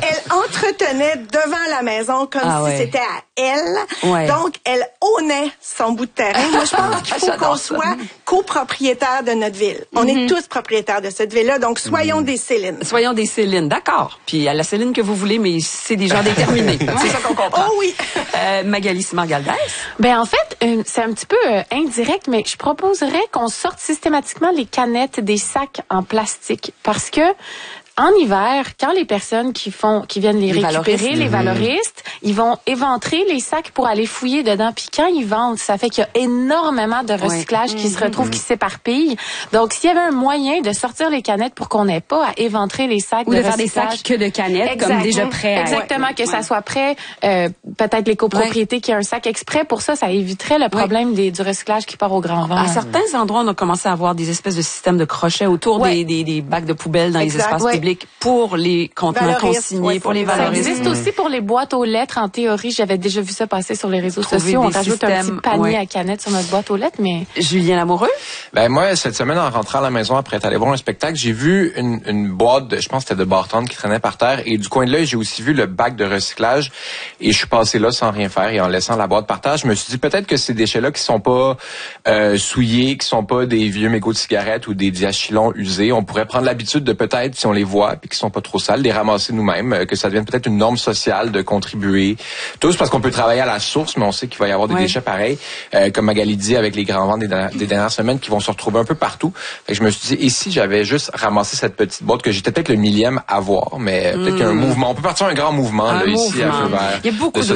elle entretenait devant la maison comme si c'était à elle. Ouais. Donc, elle ownait son bout de terrain. Moi, je pense qu'il faut qu'on soit copropriétaire de notre ville. On est tous propriétaires de cette ville-là, donc soyons des Céline. Soyons des Céline, d'accord. Puis à la Céline que vous voulez, mais c'est des gens déterminés. C'est ça qu'on comprend. Oh oui. Magali Simard-Galdès? Ben en fait, c'est un petit peu indirect, mais je proposerais qu'on sorte systématiquement les canettes des sacs en plastique parce que en hiver, quand les personnes qui viennent les récupérer, les valoristes, ils vont éventrer les sacs pour aller fouiller dedans. Puis quand ils vendent, ça fait qu'il y a énormément de recyclage qui se retrouve, qui s'éparpille. Donc, s'il y avait un moyen de sortir les canettes pour qu'on n'ait pas à éventrer les sacs ou de faire des sacs que de canettes, comme déjà prêts. Exactement, que ça soit prêt. Peut-être les copropriétés qui ont un sac exprès pour ça éviterait le problème du recyclage qui part au grand vent. À certains endroits, on a commencé à avoir des espèces de systèmes de crochets autour des bacs de poubelles dans les espaces publics pour les contenants consignés, pour les valoristes. Ça existe aussi pour les boîtes aux lettres. En théorie, j'avais déjà vu ça passer sur les réseaux sociaux. On rajoute un petit panier à canettes sur notre boîte aux lettres, mais... Julien Lamoureux? Ben, moi, cette semaine, en rentrant à la maison après être allé voir un spectacle, j'ai vu une boîte, je pense que c'était de Bartende qui traînait par terre, et du coin de l'œil, j'ai aussi vu le bac de recyclage, et je suis passé là sans rien faire, et en laissant la boîte par terre, je me suis dit peut-être que ces déchets-là qui sont pas souillés, qui sont pas des vieux mégots de cigarettes ou des diachylons usés, on pourrait prendre l'habitude de peut-être, si on les voit, puis qui sont pas trop sales, les ramasser nous-mêmes, que ça devienne peut-être une norme sociale de contribuer tous, parce qu'on peut travailler à la source, mais on sait qu'il va y avoir des déchets pareils, comme Magali dit, avec les grands vents des dernières semaines qui vont se retrouver un peu partout. Fait que je me suis dit, et si j'avais juste ramassé cette petite boîte que j'étais peut-être le millième à voir, mais peut-être qu'il y a un mouvement. On peut partir un grand mouvement ici à Feu-Vert. Il y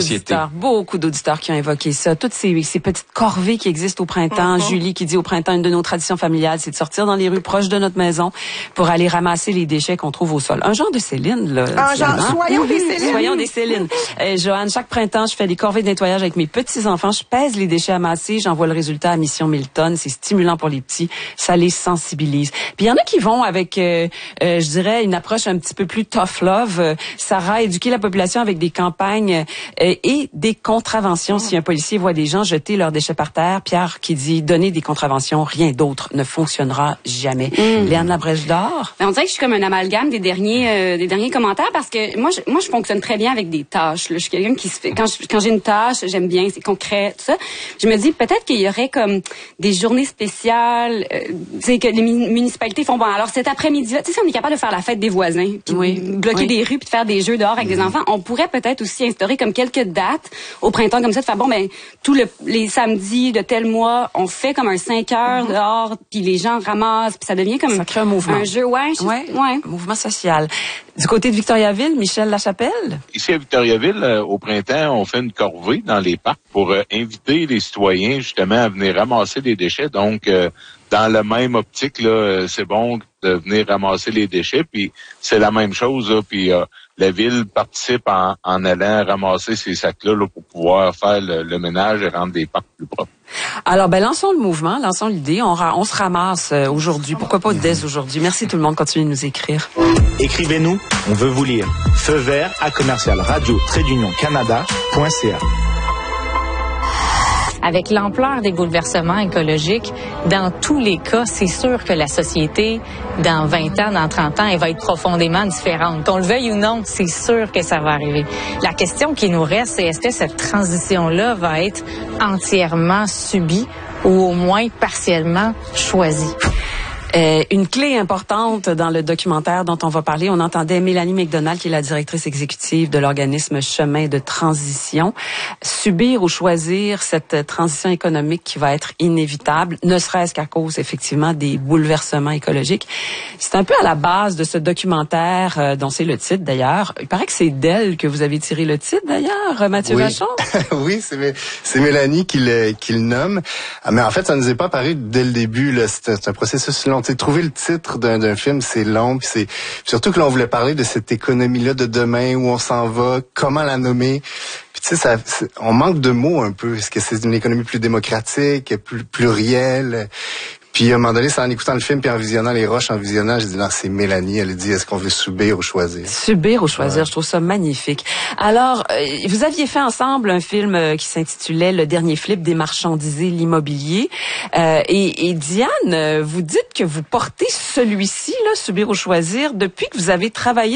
a beaucoup d'auditeurs qui ont évoqué ça. Toutes ces petites corvées qui existent au printemps. Julie qui dit au printemps, une de nos traditions familiales, c'est de sortir dans les rues proches de notre maison pour aller ramasser les déchets qu'on trouve au sol. Un genre de Céline, là. Soyons des Céline. Soyons des Céline. Joanne, chaque printemps, je fais des corvées de nettoyage avec mes petits-enfants. Je pèse les déchets amassés, j'envoie le résultat à Mission Milton. C'est stimulant pour les petits. Ça les sensibilise. Puis il y en a qui vont avec, je dirais, une approche un petit peu plus tough love. Sarah, éduquer la population avec des campagnes et des contraventions. Si un policier voit des gens jeter leurs déchets par terre, Pierre qui dit donner des contraventions, rien d'autre ne fonctionnera jamais. Léane Labrèche d'Or? On dirait que je suis comme un amalgame des derniers commentaires parce que moi je fonctionne très bien avec des tâches. Là. Je suis quelqu'un qui se fait quand j'ai une tâche, j'aime bien, c'est concret, tout ça. Je me dis peut-être qu'il y aurait comme des journées spéciales, tu sais que les municipalités font bon. Alors cet après-midi, tu sais si on est capable de faire la fête des voisins, puis bloquer des rues puis de faire des jeux dehors avec des enfants, on pourrait peut-être aussi instaurer comme quelques dates au printemps comme ça de faire bon ben les samedis de tel mois, on fait comme un 5 heures dehors puis les gens ramassent puis ça devient comme ça crée un mouvement. Un jeu un mouvement social. Du côté de Victoriaville, Michel Lachapelle? Ici à Victoriaville, au printemps, on fait une corvée dans les parcs pour inviter les citoyens justement à venir ramasser les déchets. Donc, dans la même optique, là, c'est bon de venir ramasser les déchets. Puis c'est la même chose. Là, puis la ville participe en allant ramasser ces sacs-là là, pour pouvoir faire le ménage et rendre des parcs plus propres. Alors, lançons le mouvement, lançons l'idée. On se ramasse aujourd'hui. Pourquoi pas dès aujourd'hui? Merci tout le monde. Continuez de nous écrire. Écrivez-nous, on veut vous lire. feuvert@radio-canada.ca. Avec l'ampleur des bouleversements écologiques, dans tous les cas, c'est sûr que la société, dans 20 ans, dans 30 ans, elle va être profondément différente. Qu'on le veuille ou non, c'est sûr que ça va arriver. La question qui nous reste, c'est est-ce que cette transition-là va être entièrement subie ou au moins partiellement choisie? Une clé importante dans le documentaire dont on va parler, on entendait Mélanie McDonald, qui est la directrice exécutive de l'organisme Chemin de transition. Subir ou choisir cette transition économique qui va être inévitable, ne serait-ce qu'à cause, effectivement, des bouleversements écologiques. C'est un peu à la base de ce documentaire, dont c'est le titre, d'ailleurs. Il paraît que c'est d'elle que vous avez tiré le titre, d'ailleurs, Mathieu Vachon. Oui, c'est Mélanie qui le nomme. Mais en fait, ça nous est pas apparu dès le début. Là. C'est un processus long. Trouver le titre d'un film, c'est long, puis c'est surtout que l'on voulait parler de cette économie-là de demain, où on s'en va, comment la nommer. Puis tu sais, on manque de mots un peu. Est-ce que c'est une économie plus démocratique, plus plurielle? Puis à un moment donné, c'est en écoutant le film puis en visionnant les roches, j'ai dit non, c'est Mélanie. Elle a dit, est-ce qu'on veut subir ou choisir? Subir ou choisir, je trouve ça magnifique. Alors, vous aviez fait ensemble un film qui s'intitulait Le dernier flip, démarchandiser l'immobilier. Et Diane, vous dites que vous portez celui-ci, là, Subir ou choisir, depuis que vous avez travaillé